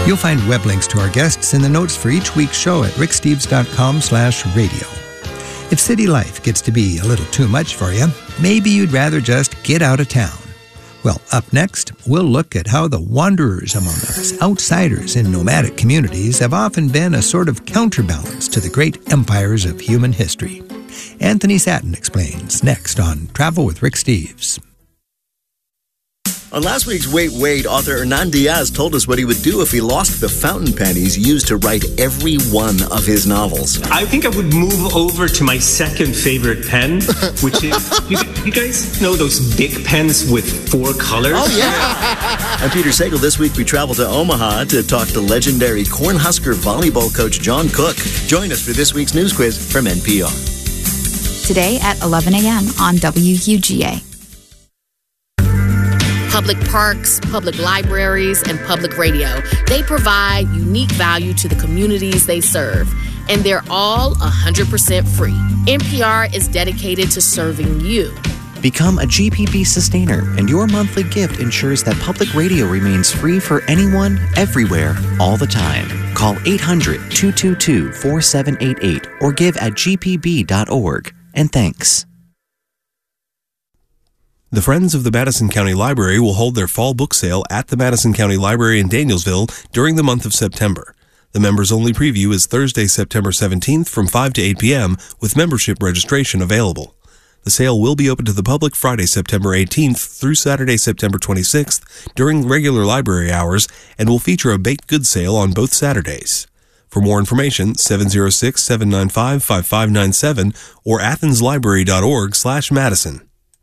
You'll find web links to our guests in the notes for each week's show at ricksteves.com/radio. If city life gets to be a little too much for you, maybe you'd rather just get out of town. Well, up next, we'll look at how the wanderers among us, outsiders in nomadic communities, have often been a sort of counterbalance to the great empires of human history. Anthony Satin explains next on Travel with Rick Steves. On last week's Wait, Wait, author Hernan Diaz told us what he would do if he lost the fountain pen he's used to write every one of his novels. I think I would move over to my second favorite pen, which is, you guys know those big pens with 4 colors? Oh, yeah. I'm Peter Sagal. This week we travel to Omaha to talk to legendary Cornhusker volleyball coach John Cook. Join us for this week's news quiz from NPR. Today at 11 a.m. on WUGA. Public parks, public libraries, and public radio. They provide unique value to the communities they serve, and they're all 100% free. NPR is dedicated to serving you. Become a GPB sustainer, and your monthly gift ensures that public radio remains free for anyone, everywhere, all the time. Call 800-222-4788 or give at gpb.org. And thanks. The Friends of the Madison County Library will hold their fall book sale at the Madison County Library in Danielsville during the month of September. The members-only preview is Thursday, September 17th from 5 to 8 p.m. with membership registration available. The sale will be open to the public Friday, September 18th through Saturday, September 26th during regular library hours and will feature a baked goods sale on both Saturdays. For more information, 706-795-5597 or athenslibrary.org/Madison.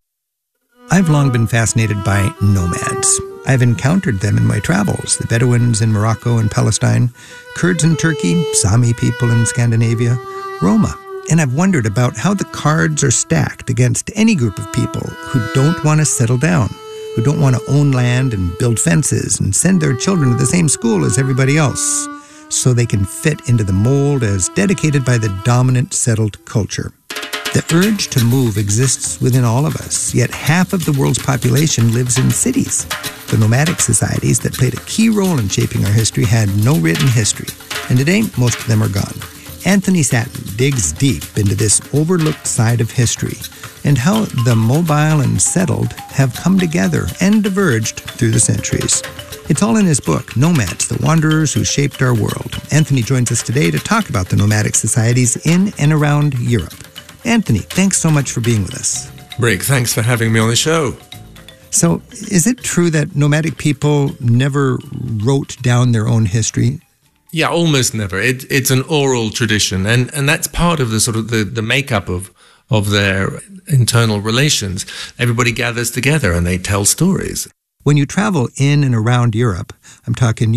I've long been fascinated by nomads. I've encountered them in my travels, the Bedouins in Morocco and Palestine, Kurds in Turkey, Sami people in Scandinavia, Roma. And I've wondered about how the cards are stacked against any group of people who don't want to settle down, who don't want to own land and build fences and send their children to the same school as everybody else, so they can fit into the mold as dedicated by the dominant settled culture. The urge to move exists within all of us, yet half of the world's population lives in cities. The nomadic societies that played a key role in shaping our history had no written history, and today most of them are gone. Anthony Satin digs deep into this overlooked side of history and how the mobile and settled have come together and diverged through the centuries. It's all in his book, Nomads, the Wanderers Who Shaped Our World. Anthony joins us today to talk about the nomadic societies in and around Europe. Anthony, thanks so much for being with us. Rick, thanks for having me on the show. So, is it true that nomadic people never wrote down their own history? Yeah, almost never. It's an oral tradition, and that's part of the sort of the makeup of their internal relations. Everybody gathers together and they tell stories. When you travel in and around Europe, I'm talking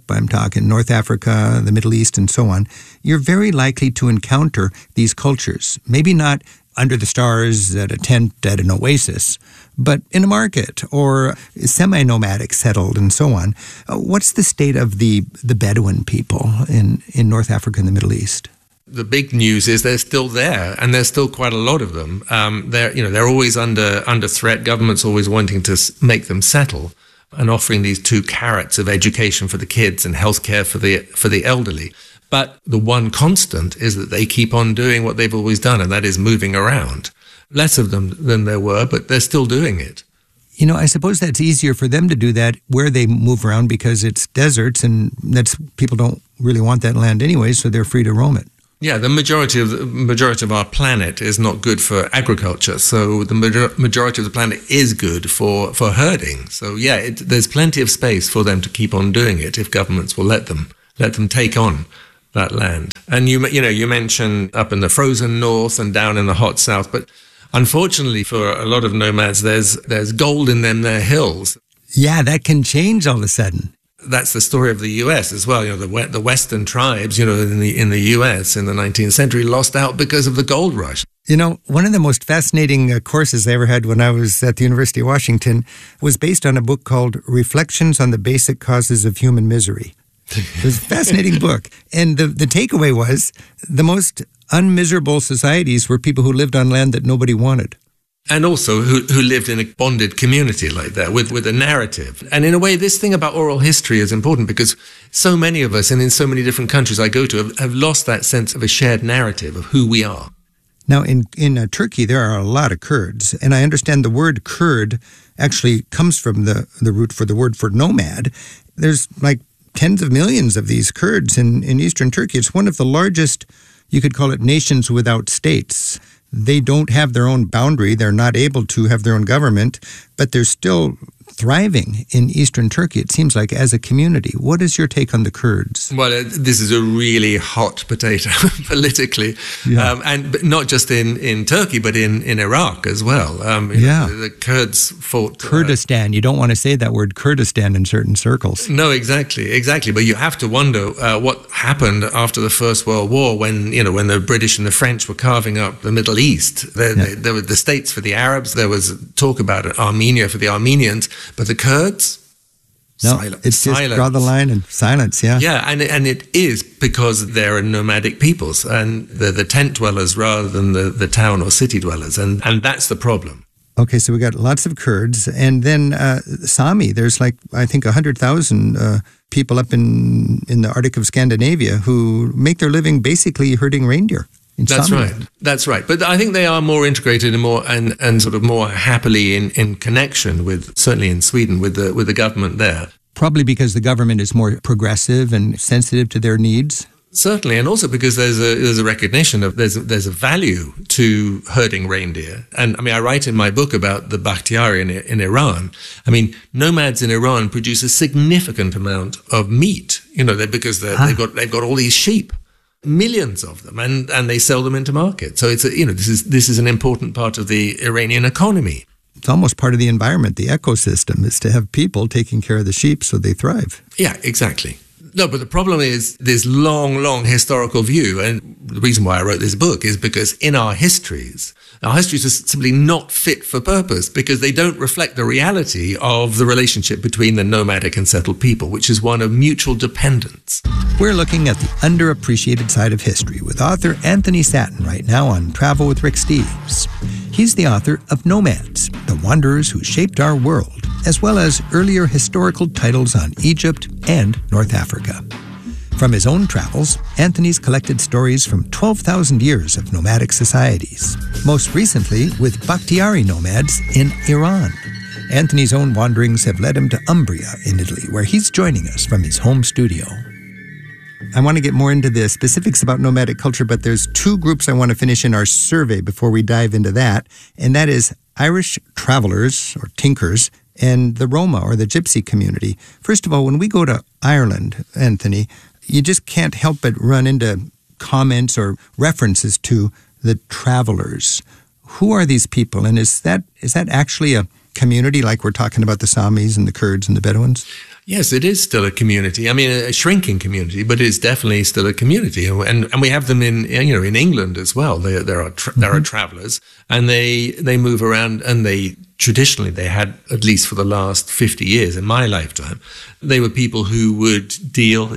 North Africa, the Middle East, and so on, you're very likely to encounter these cultures. Maybe not under the stars at a tent at an oasis, but in a market or semi-nomadic settled and so on. What's the state of the Bedouin people in North Africa and the Middle East? The big news is they're still there, and there's still quite a lot of them. They're always under threat. Government's always wanting to make them settle, and offering these 2 carrots of education for the kids and healthcare for the elderly. But the one constant is that they keep on doing what they've always done, and that is moving around. Less of them than there were, but they're still doing it. You know, I suppose that's easier for them to do that where they move around because it's deserts, and people don't really want that land anyway, so they're free to roam it. Yeah, the majority of our planet is not good for agriculture, so the majority of the planet is good for herding. So yeah, there's plenty of space for them to keep on doing it if governments will let them take on that land. And you mentioned up in the frozen north and down in the hot south, but unfortunately for a lot of nomads, there's gold in their hills. Yeah, that can change all of a sudden. That's the story of the U.S. as well. The Western tribes, in the U.S. in the 19th century lost out because of the gold rush. One of the most fascinating courses I ever had when I was at the University of Washington was based on a book called Reflections on the Basic Causes of Human Misery. It was a fascinating book. And the takeaway was the most unmiserable societies were people who lived on land that nobody wanted. And also who lived in a bonded community like that with a narrative. And in a way, this thing about oral history is important because so many of us, and in so many different countries I go to, have lost that sense of a shared narrative of who we are. Now, in Turkey, there are a lot of Kurds, and I understand the word Kurd actually comes from the root for the word for nomad. There's like tens of millions of these Kurds in eastern Turkey. It's one of the largest, you could call it, nations without states. They don't have their own boundary. They're not able to have their own government, but they're still thriving in eastern Turkey, it seems like, as a community. What is your take on the Kurds? Well, this is a really hot potato politically, and not just in Turkey, but in Iraq as well. The Kurds fought... Kurdistan. You don't want to say that word Kurdistan in certain circles. No, exactly. But you have to wonder what happened after the First World War when the British and the French were carving up the Middle East. There were the states for the Arabs. There was talk about Armenia for the Armenians. But the Kurds, it's just draw the line and silence, Yeah, and it is because they're nomadic peoples, and they're the tent dwellers rather than the town or city dwellers, and that's the problem. Okay, so we got lots of Kurds, and then Sami. There's I think 100,000 people up in the Arctic of Scandinavia who make their living basically herding reindeer. That's right. But I think they are more integrated and more and sort of more happily in connection with, certainly in Sweden, with the government there. Probably because the government is more progressive and sensitive to their needs. Certainly, and also because there's a recognition of there's a value to herding reindeer. And I mean, I write in my book about the Bakhtiari in Iran. I mean, nomads in Iran produce a significant amount of meat. Because they've got all these sheep. Millions of them, and they sell them into market. So it's this is an important part of the Iranian economy. It's almost part of the environment, the ecosystem, is to have people taking care of the sheep so they thrive. Yeah, exactly. No, but the problem is this long historical view, and the reason why I wrote this book is because in our histories are simply not fit for purpose because they don't reflect the reality of the relationship between the nomadic and settled people, which is one of mutual dependence. We're looking at the underappreciated side of history with author Anthony Satin right now on Travel with Rick Steves. He's the author of Nomads, The Wanderers Who Shaped Our World, as well as earlier historical titles on Egypt and North Africa. From his own travels, Anthony's collected stories from 12,000 years of nomadic societies, most recently with Bakhtiari nomads in Iran. Anthony's own wanderings have led him to Umbria in Italy, where he's joining us from his home studio. I want to get more into the specifics about nomadic culture, but there's two groups I want to finish in our survey before we dive into that, and that is Irish travelers, or tinkers, and the Roma, or the Gypsy community. First of all, when we go to Ireland, Anthony, you just can't help but run into comments or references to the travelers. Who are these people, and is that actually a community like we're talking about the Samis and the Kurds and the Bedouins? Yes, it is still a community. I mean, a shrinking community, but it's definitely still a community. And we have them in England as well. There are travelers, and they move around, and traditionally they had, at least for the last 50 years in my lifetime, they were people who would deal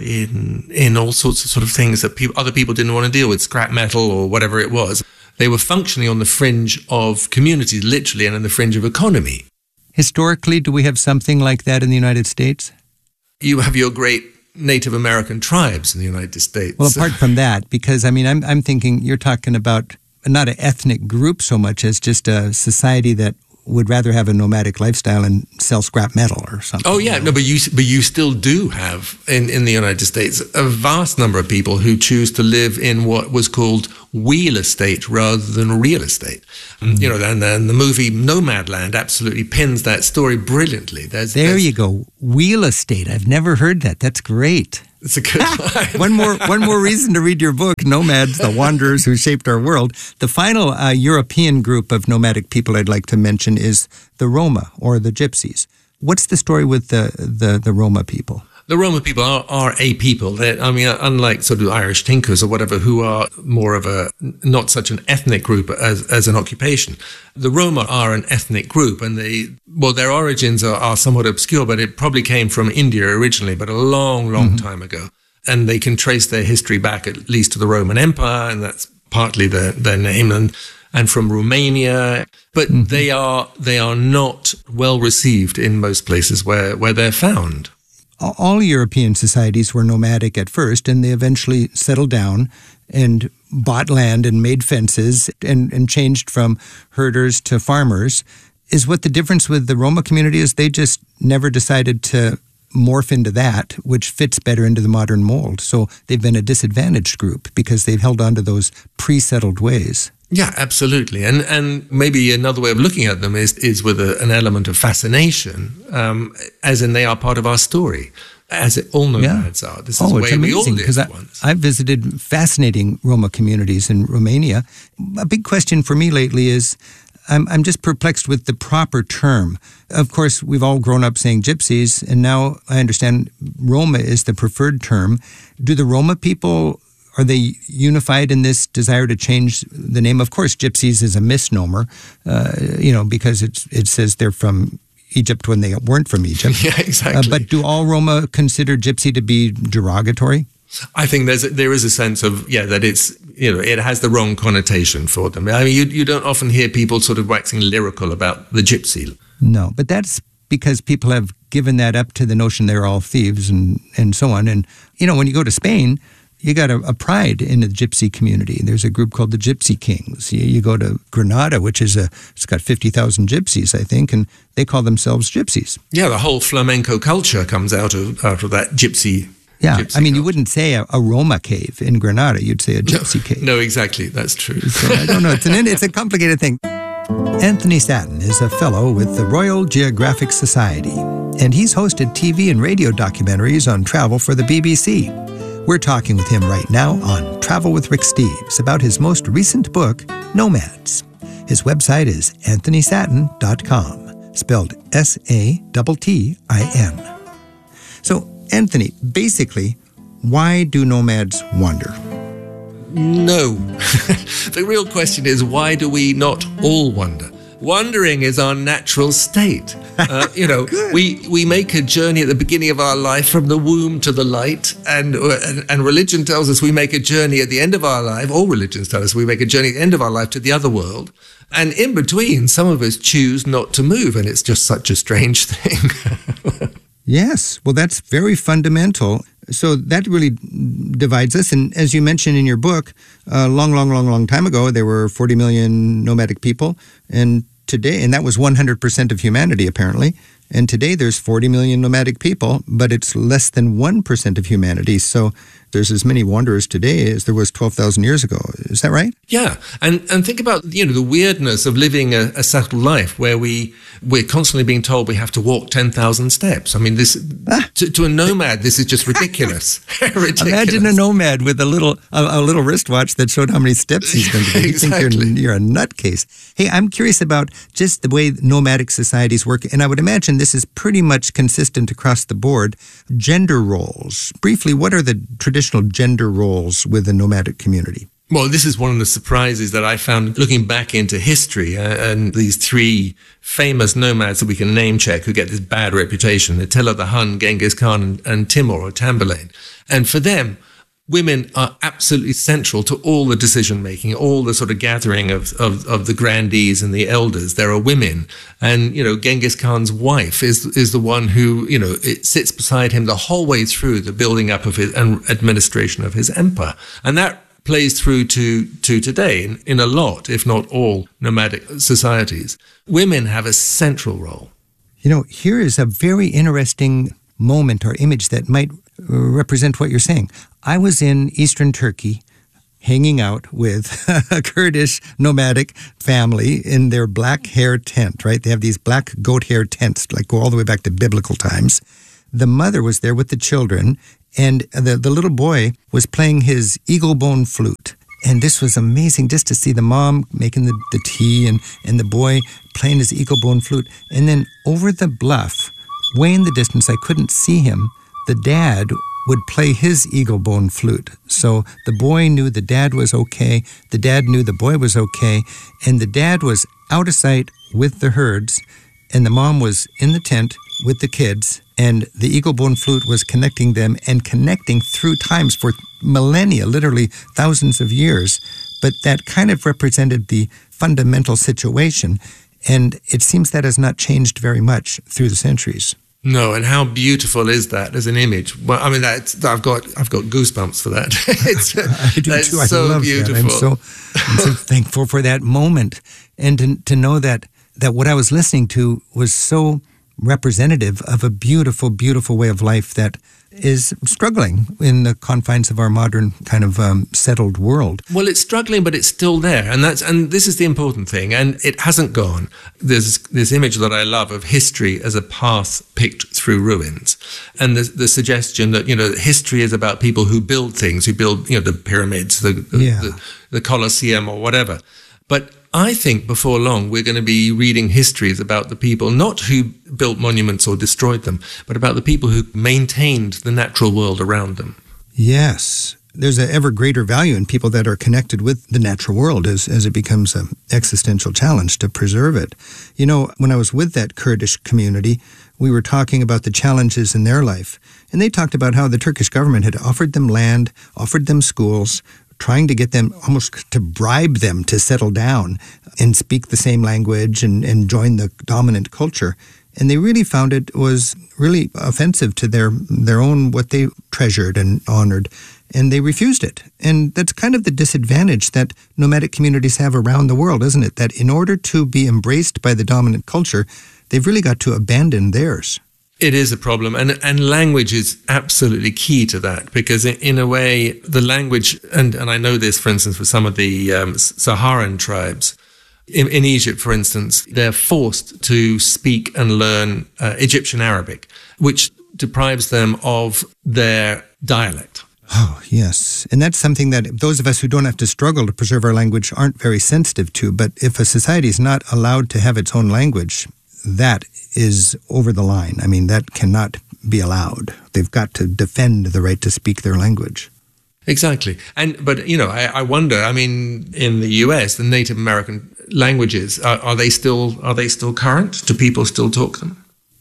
in all sorts of sort of things that other people didn't want to deal with, scrap metal or whatever it was. They were functioning on the fringe of communities, literally, and on the fringe of economy. Historically, do we have something like that in the United States? You have your great Native American tribes in the United States. Well, apart from that, because, I mean, I'm thinking you're talking about not an ethnic group so much as just a society that would rather have a nomadic lifestyle and sell scrap metal or something. Oh, yeah. No, but you still do have, in the United States, a vast number of people who choose to live in what was called wheel estate rather than real estate. Mm-hmm. And the movie Nomadland absolutely pins that story brilliantly. There you go. Wheel estate. I've never heard that. That's great. It's a good one. One more reason to read your book, Nomads, The Wanderers Who Shaped Our World. The final European group of nomadic people I'd like to mention is the Roma, or the Gypsies. What's the story with the Roma people? The Roma people are a people. Unlike sort of Irish tinkers or whatever, who are more of not such an ethnic group as an occupation. The Roma are an ethnic group, and their origins are somewhat obscure, but it probably came from India originally, but a long time ago. And they can trace their history back at least to the Roman Empire, and that's partly their name. and from Romania, but they are not well received in most places where they're found. All European societies were nomadic at first, and they eventually settled down and bought land and made fences and changed from herders to farmers. Is what the difference with the Roma community is? They just never decided to morph into that, which fits better into the modern mold. So they've been a disadvantaged group because they've held on to those pre-settled ways. Yeah, absolutely. And maybe another way of looking at them is with an element of fascination, as in they are part of our story, as all nomads are. This is the way we all live once. I've visited fascinating Roma communities in Romania. A big question for me lately is, I'm just perplexed with the proper term. Of course, we've all grown up saying gypsies, and now I understand Roma is the preferred term. Do the Roma people, are they unified in this desire to change the name? Of course, gypsies is a misnomer, because it says they're from Egypt when they weren't from Egypt. Yeah, exactly. But do all Roma consider gypsy to be derogatory? I think there is a sense of, that it's, it has the wrong connotation for them. I mean, you don't often hear people sort of waxing lyrical about the gypsy. No, but that's because people have given that up to the notion they're all thieves and so on. And, when you go to Spain, you got a pride in the gypsy community. There's a group called the Gypsy Kings. You go to Granada, which it's got 50,000 gypsies, I think, and they call themselves gypsies. Yeah, the whole flamenco culture comes out of that gypsy. Yeah, gypsy you culture. wouldn't say a Roma cave in Granada. You'd say a gypsy cave. No, exactly. That's true. So I don't know. It's a complicated thing. Anthony Satin is a fellow with the Royal Geographic Society, and he's hosted TV and radio documentaries on travel for the BBC. We're talking with him right now on Travel with Rick Steves about his most recent book, Nomads. His website is anthonysatin.com, spelled Sattin. So, Anthony, basically, why do nomads wander? No. The real question is, why do we not all wander? Wandering is our natural state. We make a journey at the beginning of our life from the womb to the light, and religion tells us we make a journey at the end of our life. All religions tell us we make a journey at the end of our life to the other world. And in between, some of us choose not to move, and it's just such a strange thing. Yes, well, that's very fundamental. So that really divides us. And as you mentioned in your book, a long time ago, there were 40 million nomadic people. And today, and that was 100% of humanity, apparently. And today there's 40 million nomadic people, but it's less than 1% of humanity. So there's as many wanderers today as there was 12,000 years ago. Is that right? Yeah. And think about, the weirdness of living a settled life where we're constantly being told we have to walk 10,000 steps. I mean, this to a nomad, this is just ridiculous. Ridiculous. Imagine a nomad with a little wristwatch that showed how many steps he's going to do. You Exactly. think you're a nutcase. Hey, I'm curious about just the way nomadic societies work, and I would imagine this is pretty much consistent across the board. Gender roles. Briefly, what are the traditional gender roles with the nomadic community? Well, this is one of the surprises that I found looking back into history, and these three famous nomads that we can name check who get this bad reputation, Attila the Hun, Genghis Khan, and Timur or Tamburlaine. And for them, women are absolutely central to all the decision-making, all the sort of gathering of the grandees and the elders. There are women. And, Genghis Khan's wife is the one who, it sits beside him the whole way through the building up of his and administration of his empire. And that plays through to today in a lot, if not all, nomadic societies. Women have a central role. Here is a very interesting moment or image that might represent what you're saying. I was in eastern Turkey hanging out with a Kurdish nomadic family in their black hair tent, right? They have these black goat hair tents, like go all the way back to biblical times. The mother was there with the children, and the little boy was playing his eagle bone flute. And this was amazing just to see the mom making the tea and the boy playing his eagle bone flute. And then over the bluff, way in the distance, I couldn't see him, the dad would play his eagle bone flute. So the boy knew the dad was okay, the dad knew the boy was okay, and the dad was out of sight with the herds, and the mom was in the tent with the kids, and the eagle bone flute was connecting them and connecting through times for millennia, literally thousands of years. But that kind of represented the fundamental situation. And it seems that has not changed very much through the centuries. No, and how beautiful is that as an image? Well, I mean, I've got goosebumps for that. I do too. I so love beautiful. That. I'm so thankful for that moment, and to know that what I was listening to was so representative of a beautiful, beautiful way of life that is struggling in the confines of our modern kind of settled world. Well, it's struggling, but it's still there, and this is the important thing, and it hasn't gone. There's this image that I love of history as a path picked through ruins, and the suggestion that history is about people who build things, who build the pyramids, the Colosseum, or whatever. But I think before long we're going to be reading histories about the people, not who built monuments or destroyed them, but about the people who maintained the natural world around them. Yes. There's an ever greater value in people that are connected with the natural world as it becomes an existential challenge to preserve it. When I was with that Kurdish community, we were talking about the challenges in their life. And they talked about how the Turkish government had offered them land, offered them schools, trying to get them, almost to bribe them to settle down and speak the same language and join the dominant culture. And they really found it was really offensive to their own, what they treasured and honored. And they refused it. And that's kind of the disadvantage that nomadic communities have around the world, isn't it? That in order to be embraced by the dominant culture, they've really got to abandon theirs. It is a problem, and language is absolutely key to that, because in a way, the language, and I know this, for instance, for some of the Saharan tribes, in Egypt, for instance, they're forced to speak and learn Egyptian Arabic, which deprives them of their dialect. Oh, yes. And that's something that those of us who don't have to struggle to preserve our language aren't very sensitive to. But if a society is not allowed to have its own language, that is over the line. I mean, that cannot be allowed. They've got to defend the right to speak their language. Exactly. But I wonder, I mean, in the US, the Native American languages, are they still current? Do people still talk them?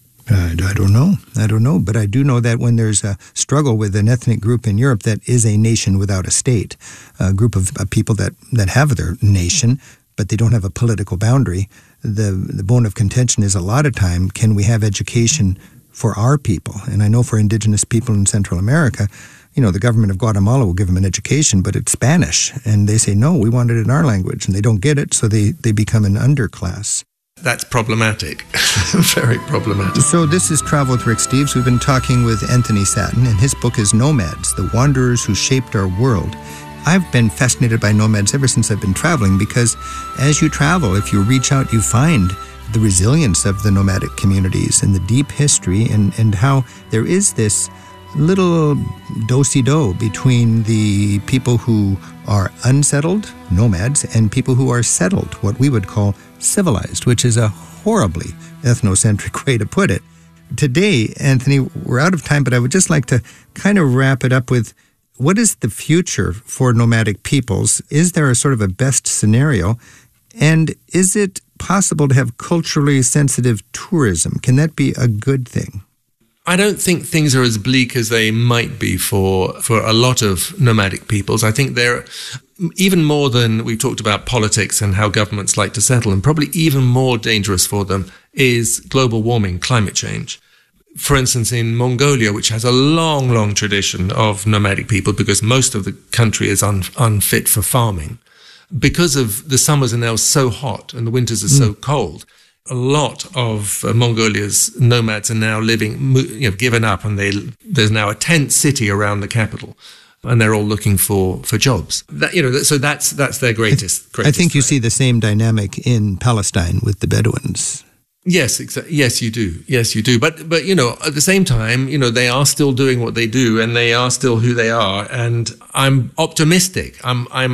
I don't know. But I do know that when there's a struggle with an ethnic group in Europe that is a nation without a state, a group of people that have their nation, but they don't have a political boundary, the bone of contention is a lot of time, can we have education for our people? And I know for indigenous people in Central America, the government of Guatemala will give them an education, but it's Spanish. And they say, no, we want it in our language. And they don't get it, so they become an underclass. That's problematic. Very problematic. So this is Travel with Rick Steves. We've been talking with Anthony Satin, and his book is Nomads, The Wanderers Who Shaped Our World. I've been fascinated by nomads ever since I've been traveling, because as you travel, if you reach out, you find the resilience of the nomadic communities and the deep history and how there is this little do-si-do between the people who are unsettled, nomads, and people who are settled, what we would call civilized, which is a horribly ethnocentric way to put it. Today, Anthony, we're out of time, but I would just like to kind of wrap it up with, what is the future for nomadic peoples? Is there a sort of a best scenario? And is it possible to have culturally sensitive tourism? Can that be a good thing? I don't think things are as bleak as they might be for a lot of nomadic peoples. I think they're even more than we've talked about politics and how governments like to settle, and probably even more dangerous for them is global warming, climate change. For instance, in Mongolia, which has a long, long tradition of nomadic people because most of the country is unfit for farming, because of the summers are now so hot and the winters are so cold, a lot of Mongolia's nomads are now living, given up, and there's now a tent city around the capital, and they're all looking for jobs. So that's their greatest. I think you see the same dynamic in Palestine with the Bedouins. Yes, exactly. Yes, you do. But at the same time, they are still doing what they do, and they are still who they are. And I'm optimistic. I'm